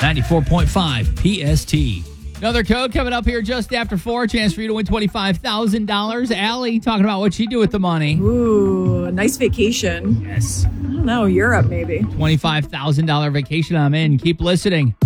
94.5 PST. Another code coming up here just after 4. Chance for you to win $25,000. Allie talking about what she do with the money. Ooh, a nice vacation. Yes. I don't know, Europe maybe. $25,000 vacation I'm in. Keep listening.